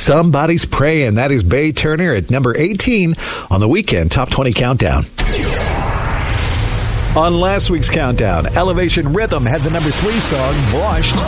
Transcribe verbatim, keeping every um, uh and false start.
Somebody's Praying. That is Bay Turner at number eighteen on the Weekend Top twenty Countdown. On last week's countdown, Elevation Rhythm had the number three song, Washed.